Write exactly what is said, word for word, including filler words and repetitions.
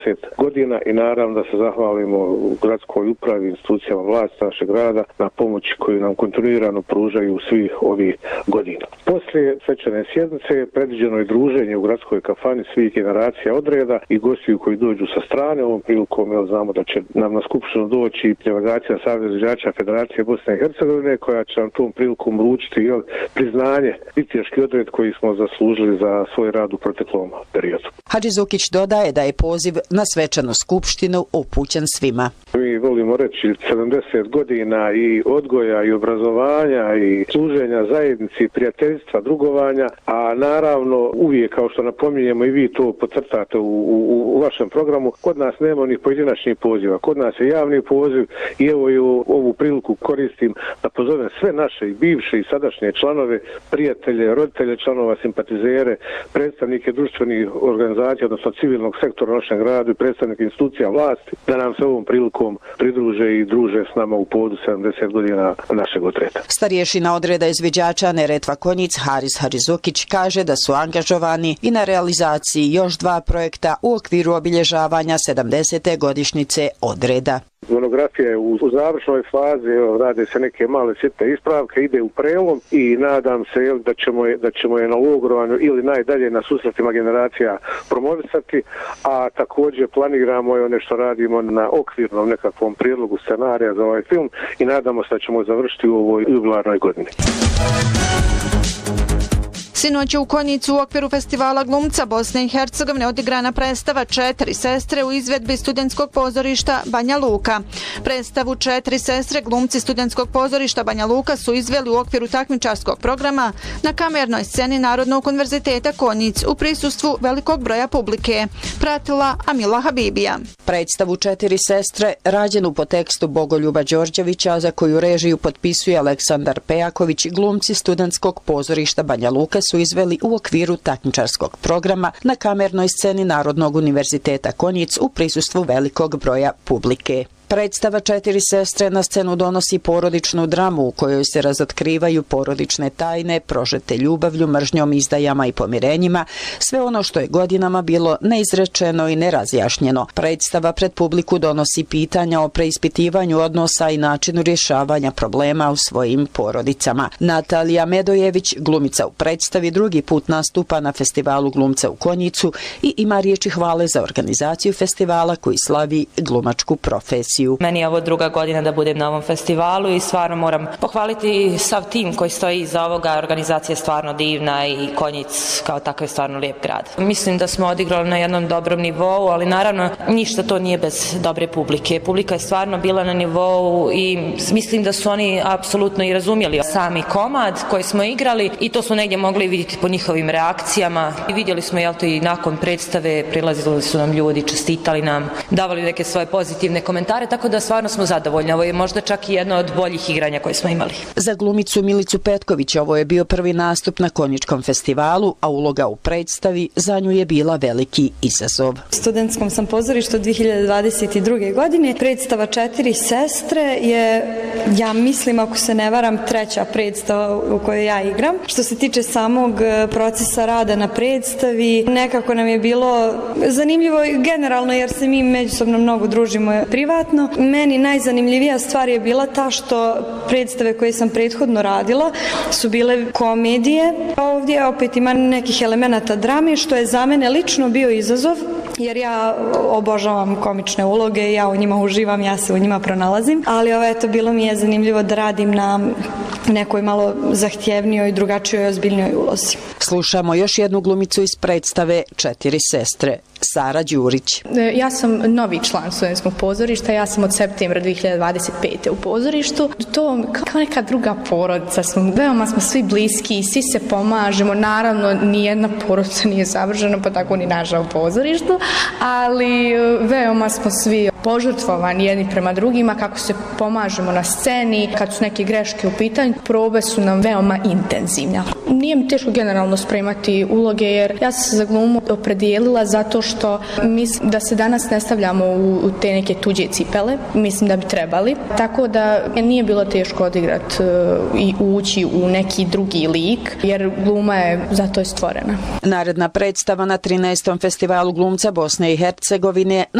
godina i naravno da se zahvalimo u gradskoj upravi, institucijama vlasti našeg grada na pomoći koju nam kontinuirano pružaju svih ovih godina. Poslije svečane sjednice predviđeno je druženje u gradskoj kafani svih generacija odreda i gostiju koji dođu sa strane. Ovom prilikom jel, znamo da će nam na skupštinu doći delegacija Saveza izvođača Federacije Bosne i Hercegovine koja će nam tom prilikom uručiti jel, priznanje i teški odred koji smo zaslužili za svoj rad u proteklom periodu. Hadžizukić dodaje da je poziv na svečanu skupštinu upućen svima. Mi volimo reći sedamdeset godina i odgoja i obrazovanja i služenja zajednici, prijateljstva, drugovanja, a naravno uvijek kao što napominjemo i vi to podcrtate u, u, u vašem programu, kod nas nema onih pojedinačnih poziva, kod nas je javni poziv i evo i ovu priliku koristim da pozovem sve naše i bivše i sadašnje članove, prijatelje, roditelje članova, simpatizere, predstavnike društvenih organizacija, odnosno civilnog sektora u našem gradu i predstavnike institucija vlasti, da nam se ovom prilikom pridruže i druže s nama u povodu sedamdeset godina našeg odreda. Starješina odreda izviđača Neretva Konjic Haris Hadžizukić kaže da su angažovani i na realizaciji još dva projekta u okviru obilježavanja sedamdesete godišnjice odreda. Monografija je u završnoj fazi, evo, rade se neke male sitne ispravke, ide u prelom i nadam se jel, da, ćemo je, da ćemo je na logrovanju ili najdalje na susretima generacija promovisati, a također planiramo je nešto radimo na okvirnom nekakvom prijedlogu scenarija za ovaj film i nadamo se da ćemo završiti u ovoj jubilarnoj godini. Sinoć je u Konjicu u okviru festivala glumca Bosne i Hercegovine odigrana predstava Četiri sestre u izvedbi studentskog pozorišta Banja Luka. Predstavu Četiri sestre glumci studentskog pozorišta Banja Luka su izveli u okviru takmičarskog programa na kamernoj sceni Narodnog univerziteta Konjic u prisustvu velikog broja publike. Pratila Amila Habibija. Predstavu Četiri sestre, rađenu po tekstu Bogoljuba Đorđevića, za koju režiju potpisuje Aleksandar Pejaković, glumci studentskog pozorišta Banja Luka su izveli u okviru takmičarskog programa na kamernoj sceni Narodnog univerziteta Konjic u prisustvu velikog broja publike. Predstava Četiri sestre na scenu donosi porodičnu dramu u kojoj se razotkrivaju porodične tajne, prožete ljubavlju, mržnjom, izdajama i pomirenjima, sve ono što je godinama bilo neizrečeno i nerazjašnjeno. Predstava pred publiku donosi pitanja o preispitivanju odnosa i načinu rješavanja problema u svojim porodicama. Natalija Medojević, glumica u predstavi, drugi put nastupa na festivalu glumca u Konjicu i ima riječi hvale za organizaciju festivala koji slavi glumačku profesiju. Meni je ovo druga godina da budem na ovom festivalu i stvarno moram pohvaliti sav tim koji stoji iza ovoga. Organizacija je stvarno divna i Konjic kao takav je stvarno lijep grad. Mislim da smo odigrali na jednom dobrom nivou, ali naravno ništa to nije bez dobre publike. Publika je stvarno bila na nivou i mislim da su oni apsolutno i razumjeli sami komad koji smo igrali i to smo negdje mogli vidjeti po njihovim reakcijama. I vidjeli smo jel to i nakon predstave, prilazili su nam ljudi, čestitali nam, davali neke svoje pozitivne komentare. Tako da stvarno smo zadovoljni. Ovo je možda čak i jedno od boljih igranja koje smo imali. Za glumicu Milicu Petković ovo je bio prvi nastup na Konjičkom festivalu, a uloga u predstavi za nju je bila veliki izazov. U studentskom sam pozorištu dvije hiljade dvadeset druge. godine. Predstava Četiri sestre je, ja mislim, ako se ne varam, treća predstava u kojoj ja igram. Što se tiče samog procesa rada na predstavi, nekako nam je bilo zanimljivo generalno jer se mi međusobno mnogo družimo privatno. Meni najzanimljivija stvar je bila ta što predstave koje sam prethodno radila su bile komedije. Ovdje opet ima nekih elemenata drame, što je za mene lično bio izazov, jer ja obožavam komične uloge, ja u njima uživam, ja se u njima pronalazim, ali ovo eto bilo mi je zanimljivo da radim na nekoj malo zahtjevnijoj, drugačijoj, ozbiljnijoj ulozi. Slušamo još jednu glumicu iz predstave Četiri sestre, Sara Đurić. Ja sam novi član studentskog pozorišta, ja sam od septembra dvije hiljade dvadeset pete. u pozorištu. To kao neka druga porodica smo, veoma smo svi bliski, svi se pomažemo, naravno nijedna porodica nije savršena, pa tako ni naša u pozorištu, ali veoma smo svi požrtvovani jedni prema drugima, kako se pomažemo na sceni, kad su neke greške u pitanju, probe su nam veoma intenzivne. Nije mi teško generalno spremati uloge jer ja sam se za glumu opredijelila zato što mislim da se danas ne stavljamo u te neke tuđe cipele, mislim da bi trebali, tako da nije bilo teško odigrati i ući u neki drugi lik jer gluma je zato je stvorena. Naredna predstava na trinaestom festivalu glumca Bosne i Hercegovine